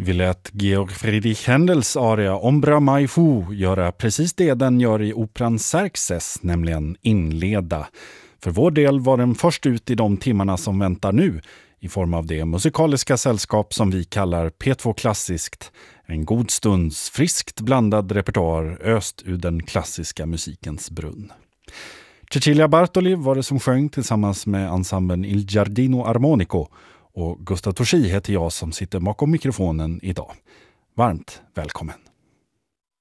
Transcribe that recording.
Vi lät Georg Friedrich Händels aria Ombra Mai Fu göra precis det den gör i operan Xerxes, nämligen inleda. För vår del var den först ut i de timmarna som väntar nu, i form av det musikaliska sällskap som vi kallar P2 Klassiskt. En god stunds friskt blandad repertoar öst ur den klassiska musikens brunn. Cecilia Bartoli var det som sjöng tillsammans med ensemblen Il Giardino Armonico, och Gustav Torsi heter jag som sitter bakom mikrofonen idag. Varmt välkommen!